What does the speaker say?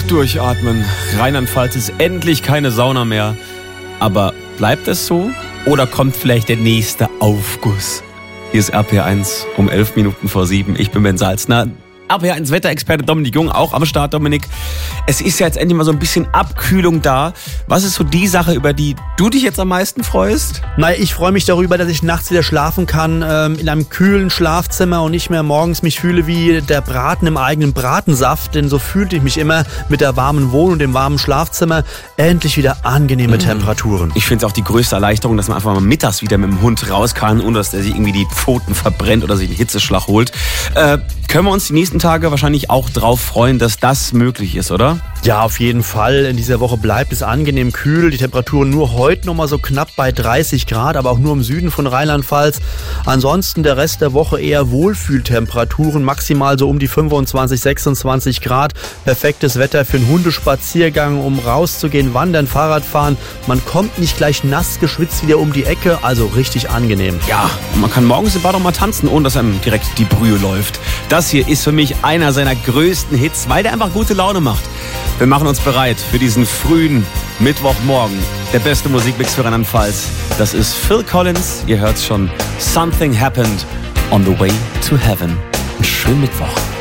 Durchatmen. Rheinland-Pfalz ist endlich keine Sauna mehr. Aber bleibt es so? Oder kommt vielleicht der nächste Aufguss? Hier ist RPR1 um 7:11. Ich bin Ben Salzner. RPR1 Wetterexperte Dominik Jung auch am Start, Dominik. Es ist ja jetzt endlich mal so ein bisschen Abkühlung da. Was ist so die Sache, über die du dich jetzt am meisten freust? Naja, ich freue mich darüber, dass ich nachts wieder schlafen kann, in einem kühlen Schlafzimmer und nicht mehr morgens mich fühle wie der Braten im eigenen Bratensaft. Denn so fühlte ich mich immer mit der warmen Wohnung und dem warmen Schlafzimmer. Endlich wieder angenehme Temperaturen. Ich finde es auch die größte Erleichterung, dass man einfach mal mittags wieder mit dem Hund raus kann, ohne dass der sich irgendwie die Pfoten verbrennt oder sich einen Hitzeschlag holt. Können wir uns die nächsten Tage wahrscheinlich auch drauf freuen, dass das möglich ist, oder? Ja, auf jeden Fall. In dieser Woche bleibt es angenehm kühl. Die Temperaturen nur heute noch mal so knapp bei 30 Grad, aber auch nur im Süden von Rheinland-Pfalz. Ansonsten der Rest der Woche eher Wohlfühltemperaturen, maximal so um die 25, 26 Grad. Perfektes Wetter für einen Hundespaziergang, um rauszugehen, wandern, Fahrrad fahren. Man kommt nicht gleich nass geschwitzt wieder um die Ecke, also richtig angenehm. Ja, man kann morgens im Bad auch mal tanzen, ohne dass einem direkt die Brühe läuft. Das hier ist für mich einer seiner größten Hits, weil der einfach gute Laune macht. Wir machen uns bereit für diesen frühen Mittwochmorgen. Der beste Musikmix für Rheinland-Pfalz. Das ist Phil Collins. Ihr hört's schon. Something happened on the way to heaven. Einen schönen Mittwoch.